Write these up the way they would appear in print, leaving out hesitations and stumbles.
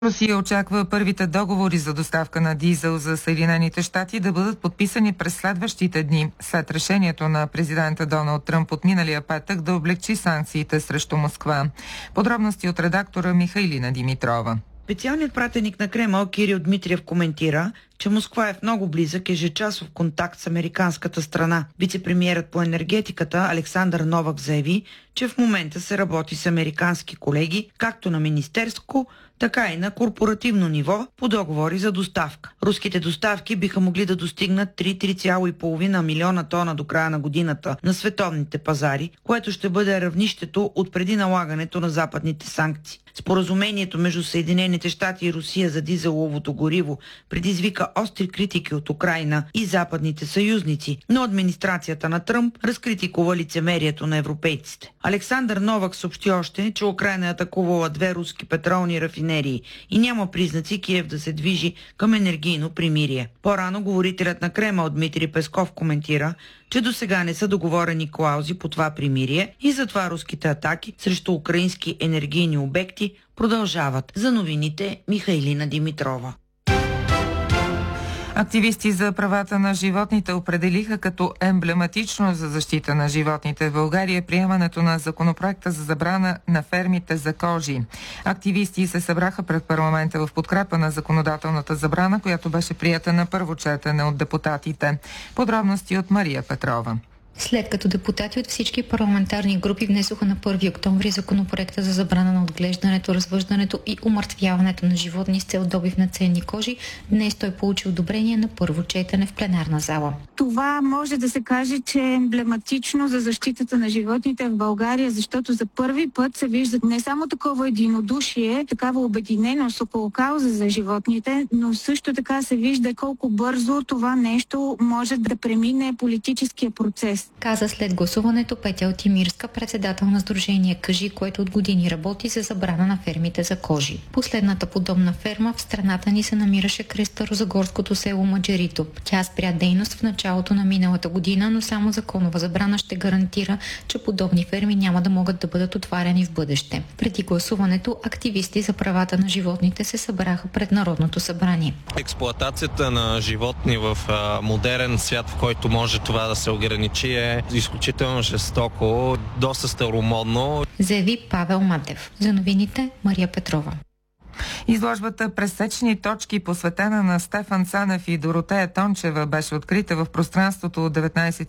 Русия очаква първите договори за доставка на дизел за Съединените щати да бъдат подписани през следващите дни, след решението на президента Доналд Тръмп от миналия петък да облекчи санкциите срещу Москва. Подробности от редактора Михайлина Димитрова. Специалният пратеник на Кремъл Кирил Дмитриев коментира, че Москва е в много близък ежечасов контакт с американската страна. Вицепремиерът по енергетиката Александър Новак заяви, че в момента се работи с американски колеги, както на министерско, така и на корпоративно ниво по договори за доставка. Руските доставки биха могли да достигнат 3,5 милиона тона до края на годината на световните пазари, което ще бъде равнището от преди налагането на западните санкции. Споразумението между Съединените щати и Русия за дизеловото гориво предизвика остри критики от Украйна и западните съюзници, но администрацията на Тръмп разкритикува лицемерието на европейците. Александър Новак съобщи още, че Украйна е атакувала 2 руски петролни рафинерии и няма признаци Киев да се движи към енергийно примирие. По-рано говорителят на Кремъл Дмитрий Песков коментира, че досега не са договорени клаузи по това примирие и затова руските атаки срещу украински енергийни обекти продължават. За новините Михайлина Димитрова. Активисти за правата на животните определиха като емблематично за защита на животните в България приемането на законопроекта за забрана на фермите за кожи. Активисти се събраха пред парламента в подкрепа на законодателната забрана, която беше приета на първо четене от депутатите. Подробности от Мария Петрова. След като депутати от всички парламентарни групи внесоха на 1 октомври законопроекта за забрана на отглеждането, развъждането и умъртвяването на животни с цел добив на ценни кожи, днес той получи одобрение на първо четене в пленарна зала. Това може да се каже, че е емблематично за защитата на животните в България, защото за първи път се вижда не само такова единодушие, такава обединеност около кауза за животните, но също така се вижда колко бързо това нещо може да премине политическия процес. Каза след гласуването Петя Отимирска, председател на сдружение Кажи, което от години работи за забрана на фермите за кожи. Последната подобна ферма в страната ни се намираше край старозагорското село Маджарито. Тя спря дейност в началото на миналата година, но само законова забрана ще гарантира, че подобни ферми няма да могат да бъдат отваряни в бъдеще. Преди гласуването активисти за правата на животните се събраха пред Народното събрание. Експлоатацията на животни в модерен свят, в който може това да се ограничи, е изключително жестоко, доста старомодно, заяви Павел Матев. За новините Мария Петрова. Изложбата "Пресечни точки", посветена на Стефан Цанев и Доротея Тончева, беше открита в пространството от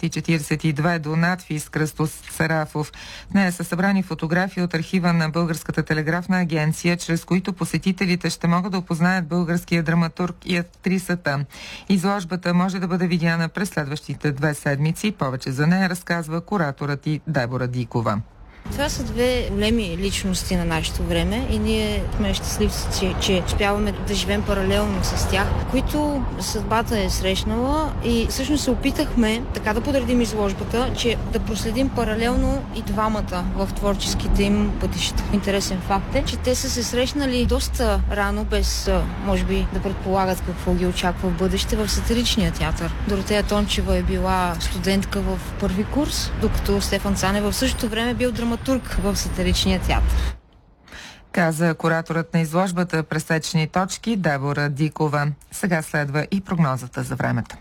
19:42 до надпис Кръстос Сарафов. В нея са събрани фотографии от архива на Българската телеграфна агенция, чрез които посетителите ще могат да опознаят българския драматург и актрисата. Изложбата може да бъде видяна през следващите 2 седмици. Повече за нея разказва кураторът и Дебора Дикова. Това са 2 големи личности на нашето време и ние сме щастливци, че успяваме да живеем паралелно с тях, които съдбата е срещнала, и всъщност се опитахме така да подредим изложбата, че да проследим паралелно и двамата в творческите им пътища. Интересен факт е, че те са се срещнали доста рано, без може би да предполагат какво ги очаква в бъдеще, в сатиричния театър. Доротея Тончева е била студентка в първи курс, докато Стефан Цанев в същото време бил драматург в сатиричния театър. Каза кураторът на изложбата "Пресечни точки" Дебора Дикова. Сега следва и прогнозата за времето.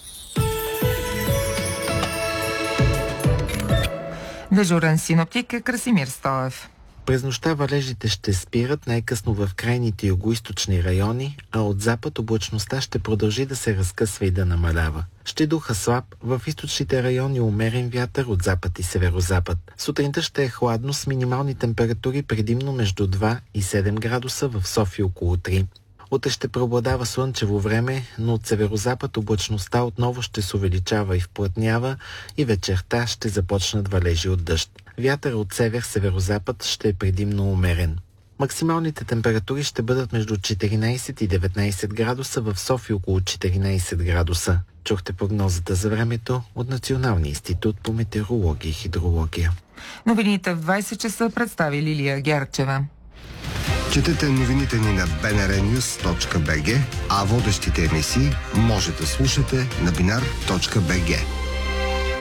Дежурен синоптик е Красимир Стоев. През нощта валежите ще спират най-късно в крайните югоизточни райони, а от запад облачността ще продължи да се разкъсва и да намалява. Ще духа слаб, в източните райони умерен вятър от запад и северозапад. Сутринта ще е хладно с минимални температури предимно между 2 и 7 градуса, в София около 3. Утре ще преобладава слънчево време, но от северозапад облачността отново ще се увеличава и вплътнява и вечерта ще започнат валежи от дъжд. Вятър от север-северозапад ще е предимно умерен. Максималните температури ще бъдат между 14 и 19 градуса, в София около 14 градуса. Чухте прогнозата за времето от Националния институт по метеорология и хидрология. Новините в 20 часа представи Лилия Герчева. Четете новините ни на bnrnews.bg, а водещите емисии може да слушате на binar.bg.